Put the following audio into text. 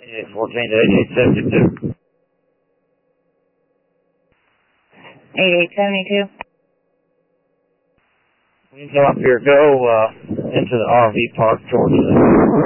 14 to 8872. 8872. You come up here, go into the RV park towards the